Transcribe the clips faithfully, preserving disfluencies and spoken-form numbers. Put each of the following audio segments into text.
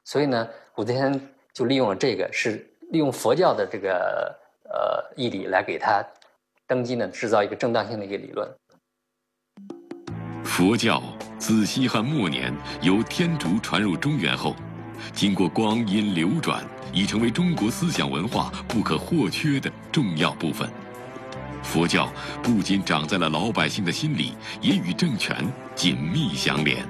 所以呢，武则天就利用了这个，是利用佛教的这个呃义理来给他登基呢，制造一个正当性的一个理论。 佛教自西汉末年由天竺传入中原后，经过光阴流转，已成为中国思想文化不可或缺的重要部分。佛教不仅长在了老百姓的心里，也与政权紧密相连。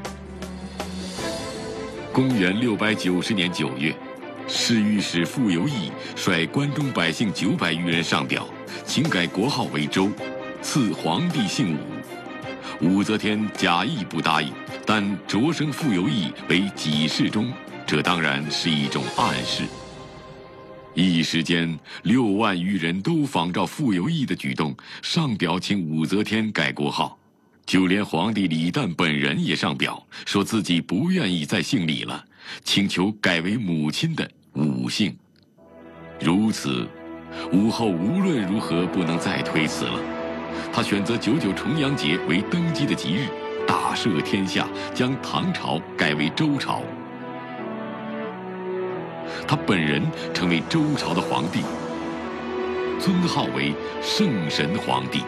公元六百九十年九月，侍御史傅由义率关中百姓九百余人上表，请改国号为周，赐皇帝姓武。武则天假意不答应，但擢升傅由义为给事中，这当然是一种暗示。一时间，六万余人都仿照傅由义的举动，上表请武则天改国号。就连皇帝李旦本人也上表，说自己不愿意再姓李了，请求改为母亲的武姓。如此，武后无论如何不能再推辞了。他选择九九重阳节为登基的吉日，大赦天下，将唐朝改为周朝。他本人成为周朝的皇帝，尊号为圣神皇帝。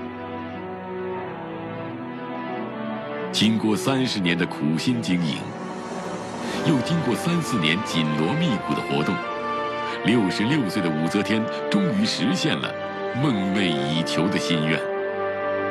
经过三十年的苦心经营，又经过三四年紧锣密鼓的活动，六十六岁的武则天终于实现了梦寐以求的心愿。